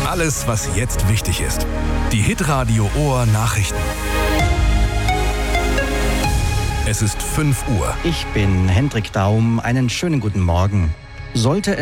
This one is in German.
Alles, was jetzt wichtig ist. Die Hitradio Ohr Nachrichten. Es ist 5 Uhr. Ich bin Hendrik Daum. Einen schönen guten Morgen. Sollte